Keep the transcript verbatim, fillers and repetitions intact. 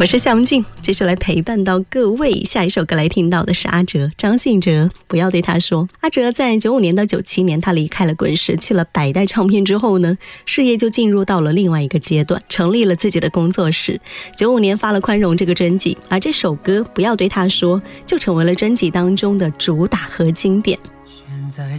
我是夏文静，继续来陪伴到各位。下一首歌来听到的是阿哲，张信哲，不要对他说。阿哲在九五年到九七年，他离开了滚石，去了百代唱片之后呢，事业就进入到了另外一个阶段，成立了自己的工作室。九五年发了《宽容》这个专辑，而这首歌不要对他说就成为了专辑当中的主打和经典。